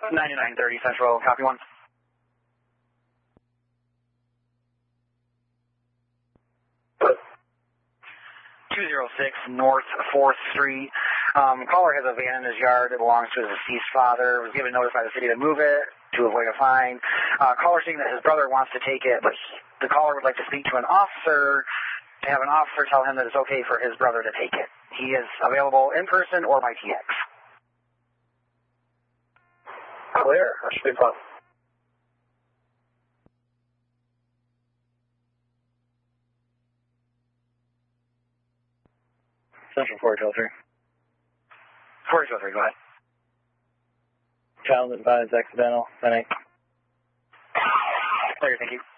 9930 Central, copy 1. North 4th Street. Caller has a van in his yard that belongs to his deceased father. Was given notice by the city to move it to avoid a fine. Caller saying that his brother wants to take it, but the caller would like to speak to an officer to have an officer tell him that it's okay for his brother to take it. He is available in person or by TX. Clear. That should be fun. Central 4203. 4203, go ahead. Child advised accidental. 10-8. Clear, thank you.